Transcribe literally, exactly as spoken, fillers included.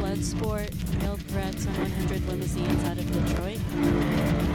Bloodsport, Male Threats on one hundred Limousines out of Detroit.